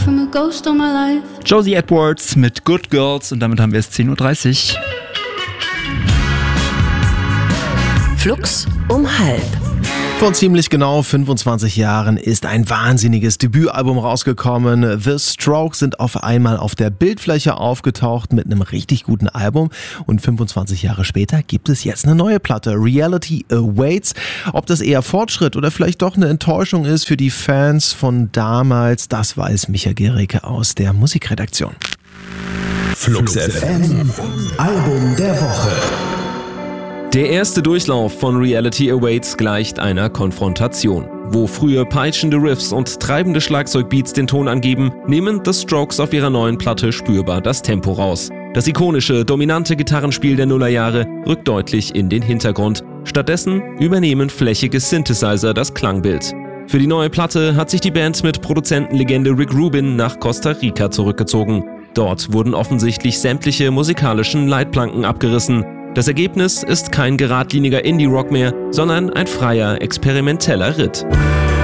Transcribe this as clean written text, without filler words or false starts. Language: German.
from a ghost all my life. Josie Edwards mit Good Girls und damit haben wir es 10.30 Uhr. Flux um halb. Vor ziemlich genau 25 Jahren ist ein wahnsinniges Debütalbum rausgekommen. The Strokes sind auf einmal auf der Bildfläche aufgetaucht mit einem richtig guten Album. Und 25 Jahre später gibt es jetzt eine neue Platte, Reality Awaits. Ob das eher Fortschritt oder vielleicht doch eine Enttäuschung ist für die Fans von damals, das weiß Micha Gericke aus der Musikredaktion. Flux FM, Album der Woche. Der erste Durchlauf von Reality Awaits gleicht einer Konfrontation. Wo früher peitschende Riffs und treibende Schlagzeugbeats den Ton angeben, nehmen The Strokes auf ihrer neuen Platte spürbar das Tempo raus. Das ikonische, dominante Gitarrenspiel der Nullerjahre rückt deutlich in den Hintergrund. Stattdessen übernehmen flächige Synthesizer das Klangbild. Für die neue Platte hat sich die Band mit Produzentenlegende Rick Rubin nach Costa Rica zurückgezogen. Dort wurden offensichtlich sämtliche musikalischen Leitplanken abgerissen. Das Ergebnis ist kein geradliniger Indie-Rock mehr, sondern ein freier, experimenteller Ritt.